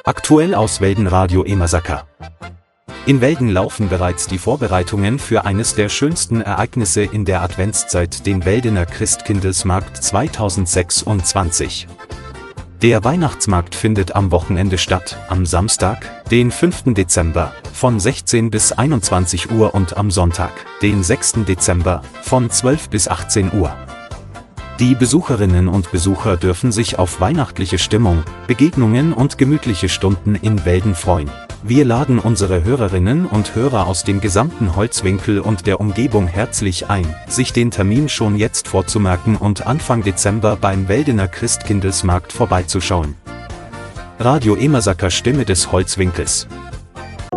Aktuell aus Welden Radio Emersaker. In Welden laufen bereits die Vorbereitungen für eines der schönsten Ereignisse in der Adventszeit, den Weldener Christkindlesmarkt 2026. Der Weihnachtsmarkt findet am Wochenende statt, am Samstag, den 5. Dezember, von 16 bis 21 Uhr und am Sonntag, den 6. Dezember, von 12 bis 18 Uhr. Die Besucherinnen und Besucher dürfen sich auf weihnachtliche Stimmung, Begegnungen und gemütliche Stunden in Welden freuen. Wir laden unsere Hörerinnen und Hörer aus dem gesamten Holzwinkel und der Umgebung herzlich ein, sich den Termin schon jetzt vorzumerken und Anfang Dezember beim Weldener Christkindlesmarkt vorbeizuschauen. Radio Emersaker, Stimme des Holzwinkels.